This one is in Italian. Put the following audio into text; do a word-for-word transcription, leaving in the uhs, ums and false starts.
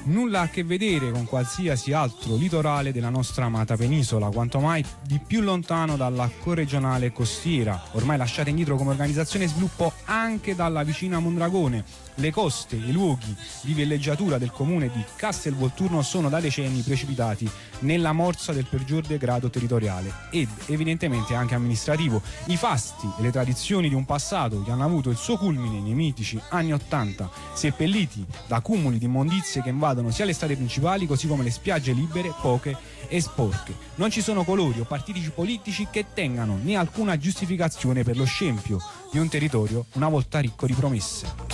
nulla a che vedere con qualsiasi altro litorale della nostra amata penisola, quanto mai di più lontano dalla corregionale costiera, ormai lasciata indietro come organizzazione e sviluppo anche dalla vicina Mondragone. Le coste e i luoghi di villeggiatura del comune di Castelvolturno sono da decenni precipitati nella morsa del peggior degrado territoriale ed evidentemente anche amministrativo. I fasti e le tradizioni di un passato che hanno avuto il suo culmine nei mitici anni ottanta, seppelliti da cumuli di immondizie che invadono sia le strade principali così come le spiagge libere, poche e sporche. Non ci sono colori o partiti politici che tengano né alcuna giustificazione per lo scempio di un territorio una volta ricco di promesse.